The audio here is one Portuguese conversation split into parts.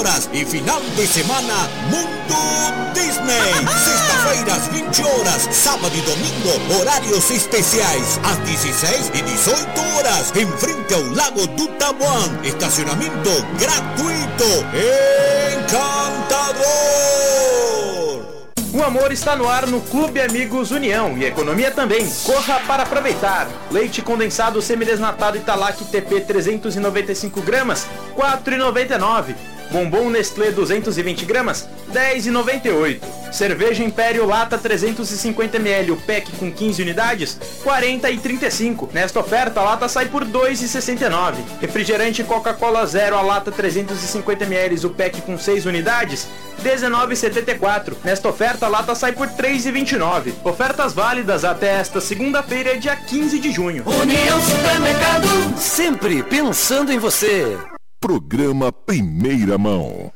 horas. E final de semana, Mundo Disney. Sexta-feira às 20 horas. Sábado e domingo, horários especiais. Às 16 e 18 horas. Em frente ao Lago do Taboão. Estacionamento gratuito. Encantador! O amor está no ar no Clube Amigos União e a economia também. Corra para aproveitar. Leite condensado semidesnatado Italac TP 395 gramas, R$ 4,99. Bombom Nestlé 220 gramas, R$ 10,98. Cerveja Império Lata 350 ml, o pack com 15 unidades, R$ 40,35. Nesta oferta, a lata sai por R$ 2,69. Refrigerante Coca-Cola Zero, a lata 350 ml, o pack com 6 unidades, R$ 19,74. Nesta oferta, a lata sai por R$ 3,29. Ofertas válidas até esta segunda-feira, dia 15 de junho. União Supermercado, sempre pensando em você. Programa Primeira Mão.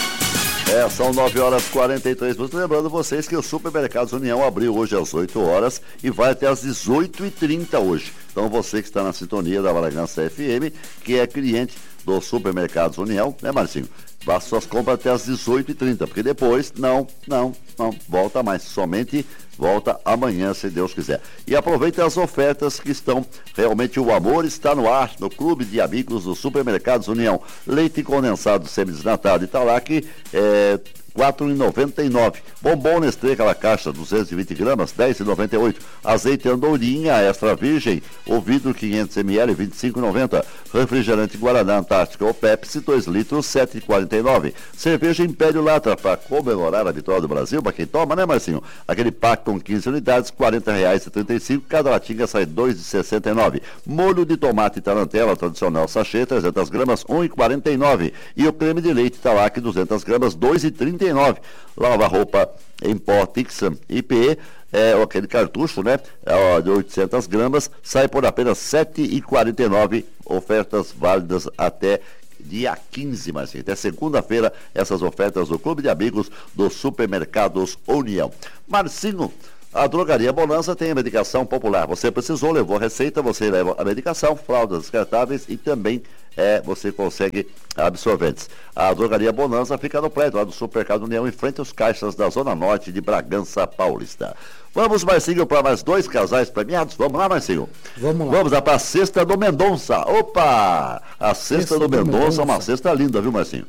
São 9h43. Lembrando vocês que o Supermercados União abriu hoje às 8 horas e vai até às 18h30 hoje. Então você que está na sintonia da Bragança FM, que é cliente do Supermercados União, né, Marcinho? Faça suas compras até às 18h30, porque depois não volta mais, somente volta amanhã, se Deus quiser. E aproveite as ofertas que estão, realmente o amor está no ar, no Clube de Amigos do Supermercados União. Leite condensado semidesnatado Italac, R$ 4,99. Bombom Nestlé, aquela caixa, 220 gramas, R$ 10,98. Azeite Andorinha Extra Virgem, o vidro 500 ml, R$ 25,90. Refrigerante Guaraná Antártica ou Pepsi, 2 litros, R$ 7,49. Cerveja Império Lata, para comemorar a vitória do Brasil, para quem toma, né, Marcinho? Aquele pack com 15 unidades, R$ 40,35. Cada latinha sai R$ 2,69. Molho de tomate Tarantela, tradicional sachê, 300 gramas, R$ 1,49. E o creme de leite Italac, 200 gramas, R$ 2,39. Lava-roupa em pó Tixan IPE, aquele cartucho, né? De 800 gramas, sai por apenas R$ 7,49. Ofertas válidas até dia 15, mas até segunda-feira, essas ofertas do Clube de Amigos dos Supermercados União. Marcinho, a Drogaria Bonança tem a medicação popular. Você precisou, levou a receita, você leva a medicação, fraldas descartáveis e também você consegue absorventes. A Drogaria Bonança fica no prédio lá do Supermercado União, em frente aos caixas da Zona Norte de Bragança Paulista. Vamos, Marcinho, para mais 2 casais premiados? Vamos lá, Marcinho? Vamos lá. Vamos lá para a Cesta do Mendonça. Opa! A Cesta do Mendonça é uma cesta linda, viu, Marcinho?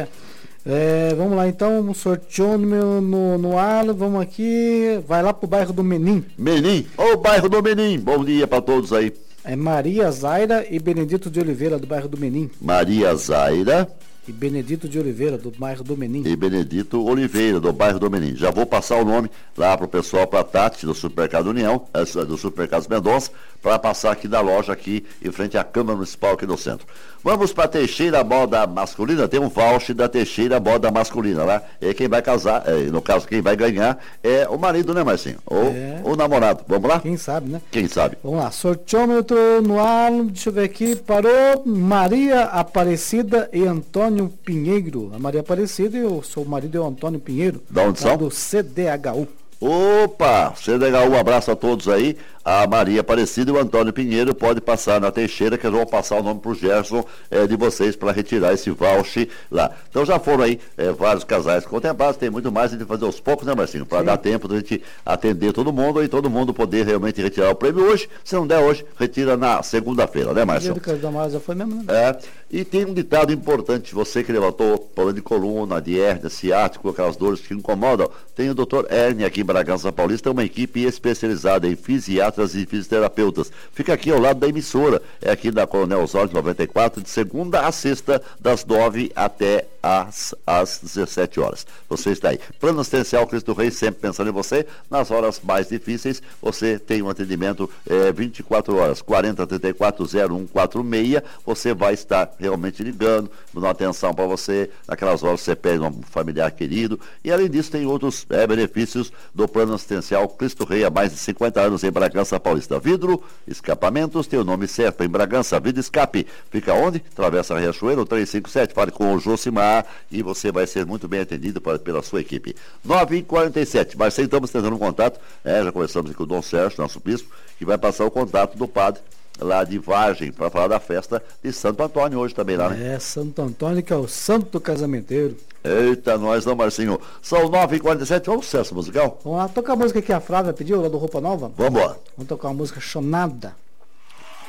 Vamos lá então, sorteou no ar, vamos aqui, vai lá pro bairro do Menim. Menim, o bairro do Menim, bom dia para todos aí. É Maria Zaira e Benedito de Oliveira, do bairro do Menim. Maria Zaira e Benedito de Oliveira, do bairro do Menim. E Benedito Oliveira, do bairro do Menim. Já vou passar o nome lá pro pessoal, pra Tati, do Supermercado União, do Supermercado Mendonça, para passar aqui da loja, aqui em frente à Câmara Municipal, aqui no centro. Vamos para Teixeira Moda Masculina, tem um voucher da Teixeira Moda Masculina lá. E quem vai casar, no caso, quem vai ganhar é o marido, né, Marcinho? Ou o namorado. Vamos lá? Quem sabe, né? Quem sabe? Vamos lá, sorteômetro no ar, deixa eu ver aqui, parou Maria Aparecida e Antônio Pinheiro. A Maria Aparecida e o seu marido é o Antônio Pinheiro. Da onde são? Do CDHU. Opa, CDHU, um abraço a todos aí. A Maria Aparecida e o Antônio Pinheiro pode passar na Teixeira, que eles vão passar o nome pro Gerson de vocês para retirar esse voucher lá. Então já foram aí vários casais contemplados, tem muito mais a gente fazer aos poucos, né, Marcinho? Para dar tempo da gente atender todo mundo e todo mundo poder realmente retirar o prêmio hoje. Se não der hoje, retira na segunda-feira, né, Marcinho? Já foi mesmo, né? E tem um ditado importante, você que levantou problema de coluna, de hérnia, ciático, aquelas dores que incomodam, tem o Dr. Hérnia aqui em Bragança Paulista, uma equipe especializada em fisiatras e fisioterapeutas. Fica aqui ao lado da emissora, aqui da Coronel Osório 94, de segunda a sexta, das 9 até às 17 horas. Você está aí. Plano Assistencial Cristo Rei, sempre pensando em você. Nas horas mais difíceis, você tem um atendimento 24 horas, 4034-0146. Você vai estar realmente ligando, dando atenção para você. Naquelas horas você pede um familiar querido. E além disso, tem outros benefícios do Plano Assistencial Cristo Rei, há mais de 50 anos em Bragança Paulista. Vidro, escapamentos, tem o nome certo em Bragança. Vidro Escape. Fica onde? Travessa a Riachuelo, 357. Fale com o Josimar e você vai ser muito bem atendido pela sua equipe. 9h47. Mas estamos tentando um contato. Já conversamos aqui com o Dom Sérgio, nosso bispo, que vai passar o contato do padre lá de Vargem, para falar da festa de Santo Antônio hoje também lá, né? Santo Antônio, que é o santo casamenteiro. Eita, nós não, Marcinho. São 9h47, vamos sucesso musical? Vamos lá, tocar a música que a Flávia pediu, lá do Roupa Nova. Vamos embora. Vamos tocar uma música chamada